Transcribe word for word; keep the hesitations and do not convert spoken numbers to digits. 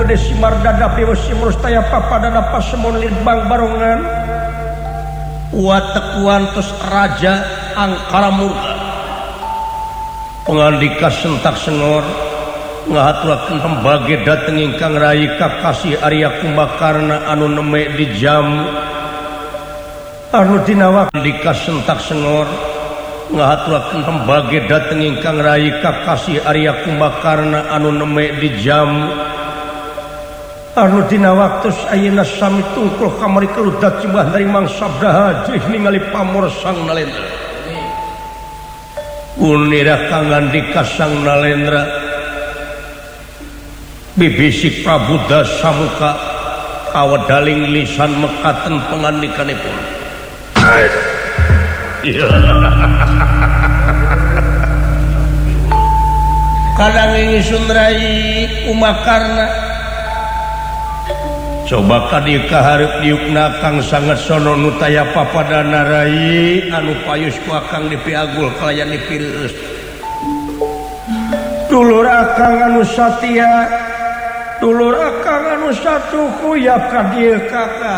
Desi Mardada Bewesi Murustaya Papadana Pasemon Lirbang Barongan Watekuantos Raja Angkara Murka pengandika sentak senor ngahaturakeun pembage dateng ingkang rai kakasih Arya Kumbakarna anu neme di jam anu dina waktu sentak senor ngahaturakeun pembage dateng ingkang rai kakasih Arya Kumbakarna anu neme di jam anu dina waktu ayeuna sami tungkul kamari keludat cibah dari mangsa sabdaha jeung ningali pamor Sang Nalendra unira kangandika Sang Nalendra bibisik Prabu Dasamuka kawadaling lisan mekaten pengandikanipun kadang ingsun rai Kumakarna coba kadieu kaharep diukna Kang sangat sono nutaya papadana rai anu payus ku akang dipiagul kalayan dipireus dulur akang anu satia dulur akang anu satu kuyap kadieu kakak